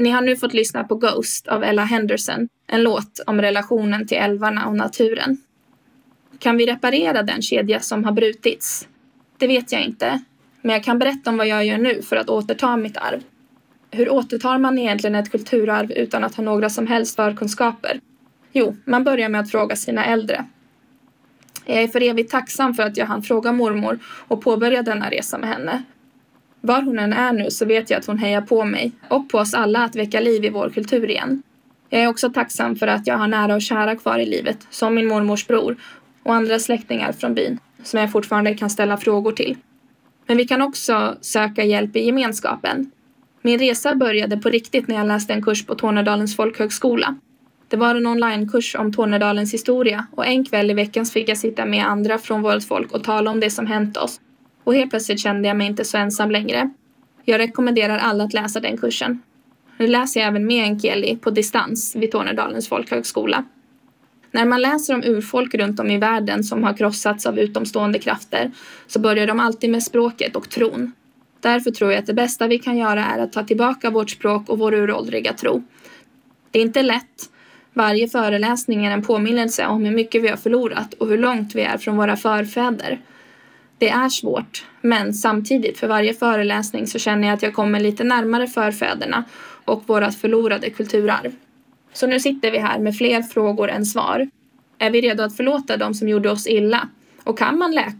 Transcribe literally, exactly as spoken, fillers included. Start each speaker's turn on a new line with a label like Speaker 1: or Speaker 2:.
Speaker 1: Ni har nu fått lyssna på Ghost av Ella Henderson, en låt om relationen till älvarna och naturen. Kan vi reparera den kedja som har brutits? Det vet jag inte, men jag kan berätta om vad jag gör nu för att återta mitt arv. Hur återtar man egentligen ett kulturarv utan att ha några som helst förkunskaper? Jo, man börjar med att fråga sina äldre. Jag är för evigt tacksam för att jag hann fråga mormor och påbörja denna resa med henne. Var hon än är nu så vet jag att hon hejar på mig och på oss alla att väcka liv i vår kultur igen. Jag är också tacksam för att jag har nära och kära kvar i livet, som min mormors bror och andra släktingar från byn, som jag fortfarande kan ställa frågor till. Men vi kan också söka hjälp i gemenskapen. Min resa började på riktigt när jag läste en kurs på Tornedalens folkhögskola. Det var en onlinekurs om Tornedalens historia och en kväll i veckan fick jag sitta med andra från vårt folk och tala om det som hänt oss. Och helt plötsligt kände jag mig inte så ensam längre. Jag rekommenderar alla att läsa den kursen. Nu läser jag även meänkieli på distans vid Tornedalens folkhögskola. När man läser om urfolk runt om i världen som har krossats av utomstående krafter så börjar de alltid med språket och tron. Därför tror jag att det bästa vi kan göra är att ta tillbaka vårt språk och vår uråldriga tro. Det är inte lätt. Varje föreläsning är en påminnelse om hur mycket vi har förlorat och hur långt vi är från våra förfäder. Det är svårt, men samtidigt för varje föreläsning så känner jag att jag kommer lite närmare förfäderna och vårat förlorade kulturarv. Så nu sitter vi här med fler frågor än svar. Är vi redo att förlåta dem som gjorde oss illa? Och kan man läka